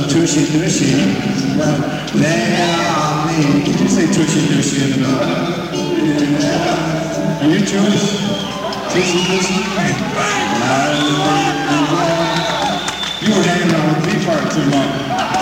tushy tushy, lay on me. Did you say tushy tushy in the middle? Yeah. Are you Jewish? Tushy tushy? You were hanging around with me part too long.